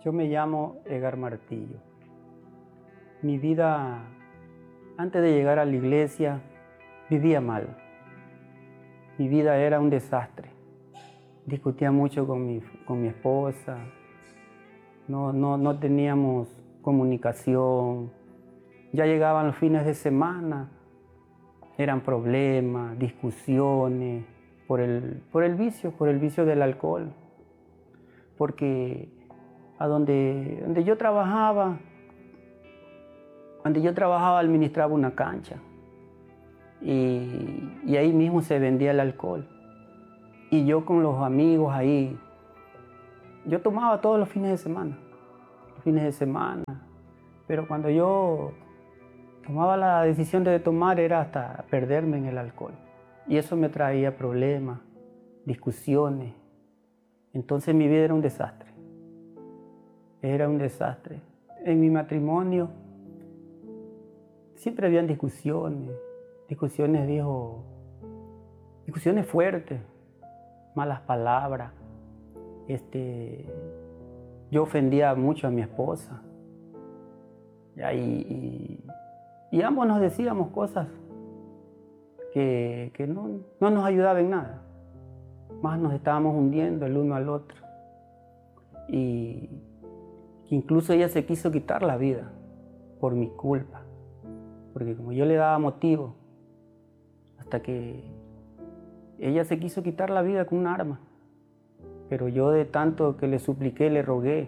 Yo me llamo Edgar Martillo. Mi vida, antes de llegar a la iglesia, vivía mal. Mi vida era un desastre. Discutía mucho con mi esposa. No teníamos comunicación. Ya llegaban los fines de semana. Eran problemas, discusiones por el vicio del alcohol. Porque donde yo trabajaba administraba una cancha y ahí mismo se vendía el alcohol. Y yo con los amigos ahí, yo tomaba todos los fines de semana, pero cuando yo tomaba la decisión de tomar era hasta perderme en el alcohol. Y eso me traía problemas, discusiones. Entonces mi vida era un desastre. Era un desastre. En mi matrimonio siempre habían discusiones fuertes, malas palabras. Yo ofendía mucho a mi esposa. Y ambos nos decíamos cosas que no nos ayudaban en nada. Más nos estábamos hundiendo el uno al otro. Y incluso ella se quiso quitar la vida por mi culpa. Porque como yo le daba motivo, hasta que ella se quiso quitar la vida con un arma. Pero yo de tanto que le supliqué, le rogué,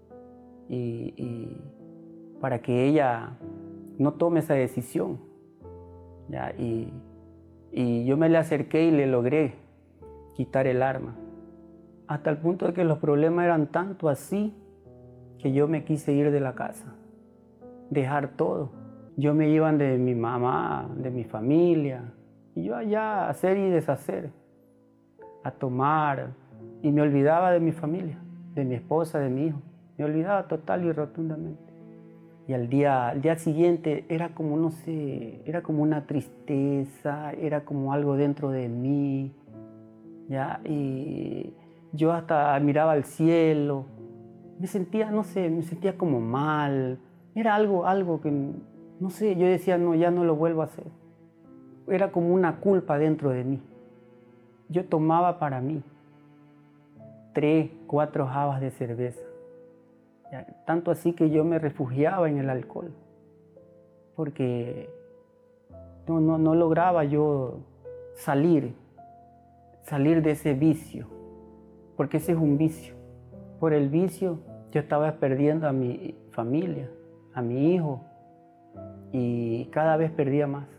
y para que ella no tome esa decisión. ¿Ya? Y yo me le acerqué y le logré quitar el arma. Hasta el punto de que los problemas eran tanto así que yo me quise ir de la casa, dejar todo. Yo me iban de mi mamá, de mi familia, y yo allá a hacer y deshacer, a tomar, y me olvidaba de mi familia, de mi esposa, de mi hijo. Me olvidaba total y rotundamente. Y al día siguiente era como, no sé, era como una tristeza, era como algo dentro de mí, ¿ya? Y yo hasta miraba al cielo, me sentía como mal, era algo que, no sé, yo decía, no, ya no lo vuelvo a hacer. Era como una culpa dentro de mí. Yo tomaba para mí 3, 4 jabas de cerveza. Ya, tanto así que yo me refugiaba en el alcohol, porque no lograba yo salir de ese vicio, porque ese es un vicio. Por el vicio yo estaba perdiendo a mi familia, a mi hijo, y cada vez perdía más.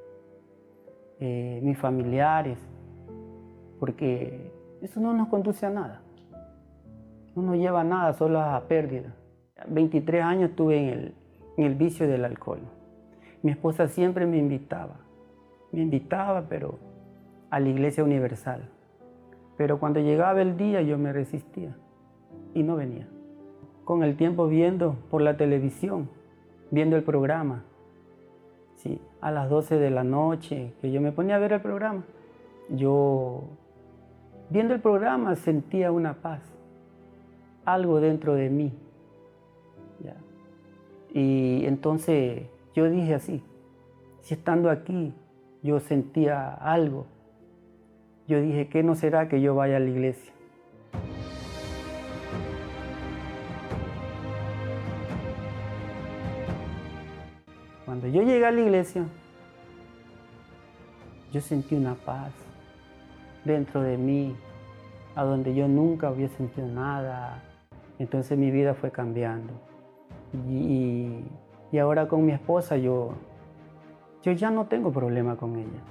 Mis familiares, porque eso no nos conduce a nada. No nos lleva a nada, solo a pérdida. 23 años estuve en el vicio del alcohol. Mi esposa siempre me invitaba, pero a la Iglesia Universal. Pero cuando llegaba el día yo me resistía y no venía. Con el tiempo viendo por la televisión, viendo el programa, ¿sí? A las 12 de la noche, que yo me ponía a ver el programa, yo viendo el programa sentía una paz, algo dentro de mí. ¿Ya? Y entonces yo dije así, si estando aquí yo sentía algo, yo dije, ¿qué no será que yo vaya a la iglesia? Cuando yo llegué a la iglesia, yo sentí una paz dentro de mí, a donde yo nunca había sentido nada. Entonces mi vida fue cambiando. Y ahora con mi esposa yo ya no tengo problema con ella.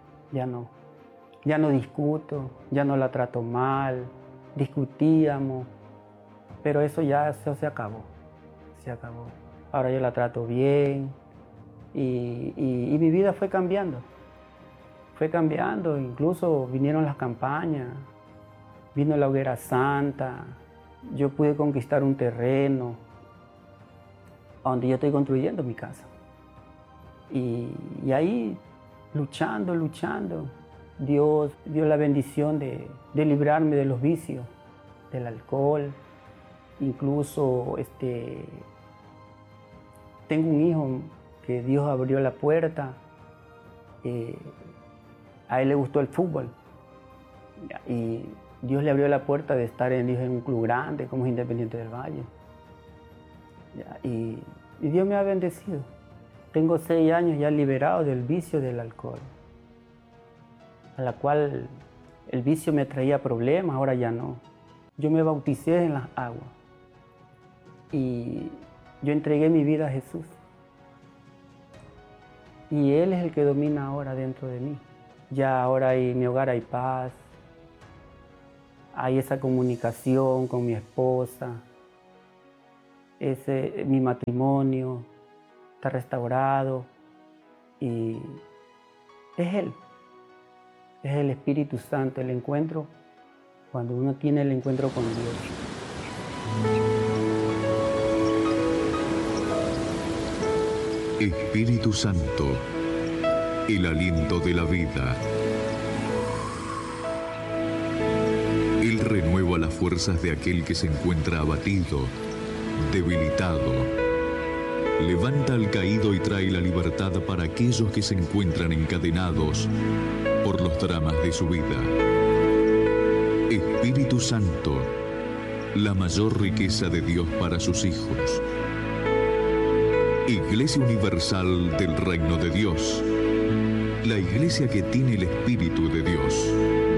Ya no discuto, ya no la trato mal, discutíamos, pero eso se acabó. Ahora yo la trato bien y mi vida fue cambiando. Incluso vinieron las campañas, vino la hoguera santa, yo pude conquistar un terreno donde yo estoy construyendo mi casa. Y ahí, luchando, Dios dio la bendición de librarme de los vicios, del alcohol, incluso tengo un hijo que Dios abrió la puerta. A él le gustó el fútbol y Dios le abrió la puerta de estar en un club grande como es Independiente del Valle. Y Dios me ha bendecido. Tengo 6 años ya liberado del vicio del alcohol, a la cual el vicio me traía problemas, ahora ya no. Yo me bauticé en las aguas y yo entregué mi vida a Jesús. Y Él es el que domina ahora dentro de mí. Ya ahora en mi hogar hay paz, hay esa comunicación con mi esposa, mi matrimonio está restaurado y es Él, es el Espíritu Santo, el encuentro, cuando uno tiene el encuentro con Dios. Espíritu Santo, el aliento de la vida. Él renueva las fuerzas de aquel que se encuentra abatido, debilitado. Levanta al caído y trae la libertad para aquellos que se encuentran encadenados por los dramas de su vida. Espíritu Santo, la mayor riqueza de Dios para sus hijos. Iglesia Universal del Reino de Dios, la iglesia que tiene el Espíritu de Dios.